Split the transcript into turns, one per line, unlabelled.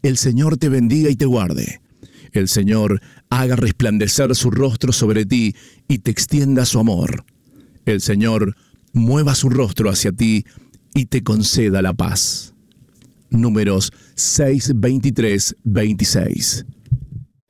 El Señor te bendiga y te guarde. El Señor haga resplandecer su rostro sobre ti y te extienda su amor. El Señor mueva su rostro hacia ti y te conceda la paz. Números 6, 23, 26.